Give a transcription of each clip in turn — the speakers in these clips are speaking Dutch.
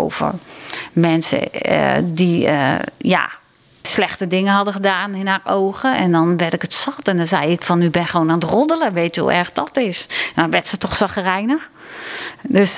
over mensen die slechte dingen hadden gedaan in haar ogen. En dan werd ik het zat. En dan zei ik van, u bent gewoon aan het roddelen. Weet je hoe erg dat is? En dan werd ze toch chagrijnig. Dus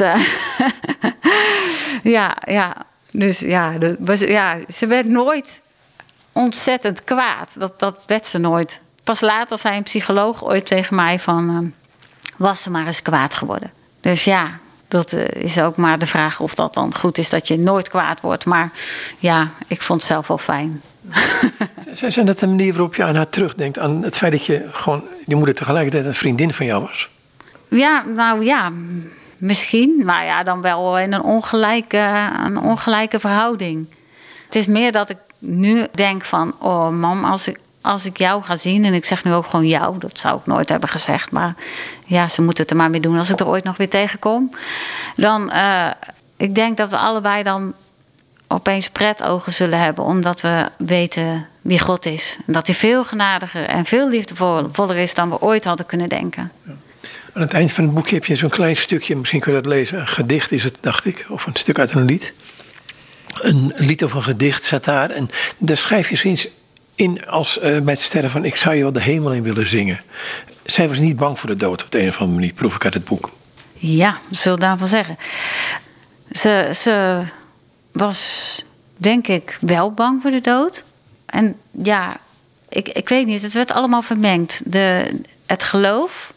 ze werd nooit ontzettend kwaad. Dat werd ze nooit. Pas later zei een psycholoog ooit tegen mij van, was ze maar eens kwaad geworden. Dus ja, dat is ook maar de vraag of dat dan goed is dat je nooit kwaad wordt. Maar ja, ik vond het zelf wel fijn. Zijn dat de manier waarop je aan haar terugdenkt? Aan het feit dat je gewoon die moeder tegelijkertijd een vriendin van jou was? Ja, nou ja, misschien. Maar ja, dan wel in een ongelijke verhouding. Het is meer dat ik nu denk van, oh mam, als ik jou ga zien, en ik zeg nu ook gewoon jou, dat zou ik nooit hebben gezegd, maar ja, ze moeten het er maar mee doen als ik er ooit nog weer tegenkom. Dan, ik denk dat we allebei dan opeens pretogen zullen hebben, omdat we weten wie God is. En dat hij veel genadiger en veel liefdevoller is dan we ooit hadden kunnen denken. Ja. Aan het eind van het boekje heb je zo'n klein stukje, misschien kun je dat lezen, een gedicht is het, dacht ik, of een stuk uit een lied. Een lied of een gedicht staat daar en daar schrijf je zoiets in als bij het sterren van, ik zou je wel de hemel in willen zingen. Zij was niet bang voor de dood op de een of andere manier, proef ik uit het boek. Ja, dat zullen we daarvan zeggen. Ze was, denk ik, wel bang voor de dood. En ja, ik weet niet, het werd allemaal vermengd. Het geloof,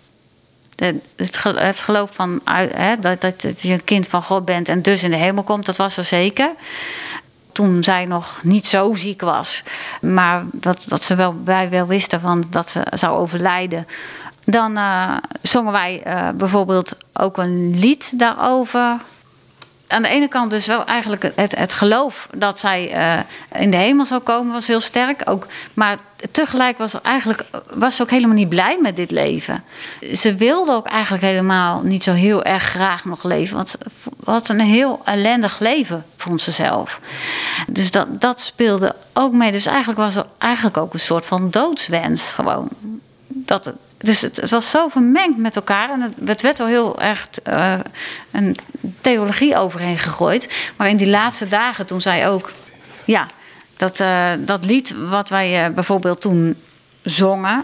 het geloof van dat je een kind van God bent en dus in de hemel komt, dat was er zeker. Toen zij nog niet zo ziek was, maar dat wij wel wisten van dat ze zou overlijden. Dan zongen wij bijvoorbeeld ook een lied daarover. Aan de ene kant dus wel eigenlijk het geloof dat zij in de hemel zou komen was heel sterk. Ook, maar tegelijk was ze ook helemaal niet blij met dit leven. Ze wilde ook eigenlijk helemaal niet zo heel erg graag nog leven. Want ze had een heel ellendig leven, vond ze zelf. Dus dat speelde ook mee. Dus eigenlijk was er ook een soort van doodswens gewoon. Dus het was zo vermengd met elkaar. En het werd wel heel erg een theologie overheen gegooid. Maar in die laatste dagen, toen zij ook... Ja, dat lied wat wij bijvoorbeeld toen zongen...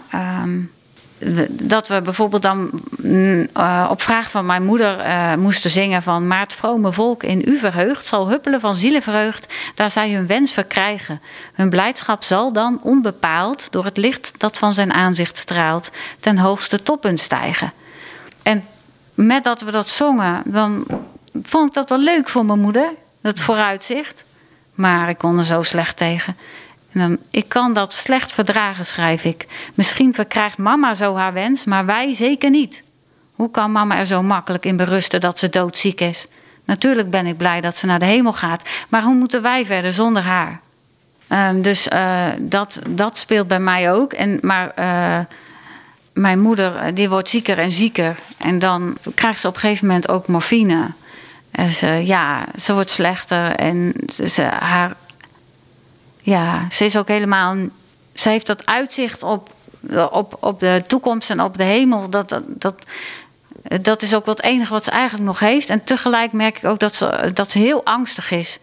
dat we bijvoorbeeld dan op vraag van mijn moeder moesten zingen van... Maar het vrome volk in u verheugd zal huppelen van zieleverheugd... daar zij hun wens verkrijgen. Hun blijdschap zal dan onbepaald door het licht dat van zijn aanzicht straalt... ten hoogste toppunt stijgen. En met dat we dat zongen, dan vond ik dat wel leuk voor mijn moeder. Dat vooruitzicht. Maar ik kon er zo slecht tegen... En dan, ik kan dat slecht verdragen, schrijf ik. Misschien verkrijgt mama zo haar wens, maar wij zeker niet. Hoe kan mama er zo makkelijk in berusten dat ze doodziek is? Natuurlijk ben ik blij dat ze naar de hemel gaat. Maar hoe moeten wij verder zonder haar? Dus dat speelt bij mij ook. Maar mijn moeder die wordt zieker en zieker. En dan krijgt ze op een gegeven moment ook morfine. En ze wordt slechter. En ze is ook helemaal... Ze heeft dat uitzicht op de toekomst en op de hemel. Dat is ook wel het enige wat ze eigenlijk nog heeft. En tegelijk merk ik ook dat ze heel angstig is.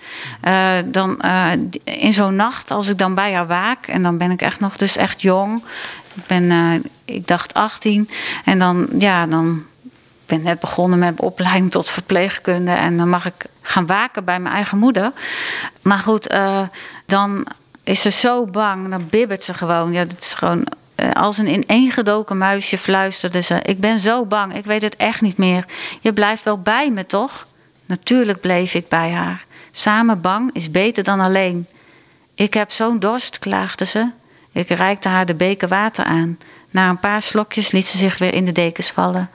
In zo'n nacht, als ik dan bij haar waak... en dan ben ik echt jong. Ik dacht 18. En dan ben ik net begonnen met mijn opleiding tot verpleegkunde. En dan mag ik gaan waken bij mijn eigen moeder. Maar goed, dan is ze zo bang. Dan bibbert ze gewoon. Ja, dat is gewoon als een ineengedoken muisje fluisterde ze. Ik ben zo bang, ik weet het echt niet meer. Je blijft wel bij me, toch? Natuurlijk bleef ik bij haar. Samen bang is beter dan alleen. Ik heb zo'n dorst, klaagde ze. Ik reikte haar de beker water aan. Na een paar slokjes liet ze zich weer in de dekens vallen.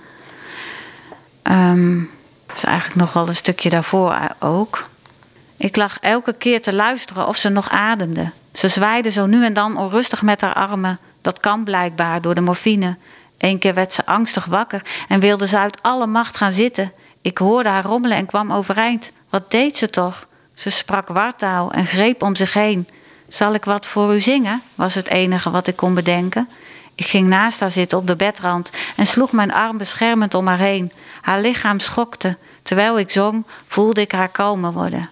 Dat is eigenlijk nog wel een stukje daarvoor ook. Ik lag elke keer te luisteren of ze nog ademde. Ze zwaaide zo nu en dan onrustig met haar armen. Dat kan blijkbaar door de morfine. Eén keer werd ze angstig wakker en wilde ze uit alle macht gaan zitten. Ik hoorde haar rommelen en kwam overeind. Wat deed ze toch? Ze sprak wartaal en greep om zich heen. Zal ik wat voor u zingen? Was het enige wat ik kon bedenken. Ik ging naast haar zitten op de bedrand en sloeg mijn arm beschermend om haar heen. Haar lichaam schokte. Terwijl ik zong, voelde ik haar kalmer worden.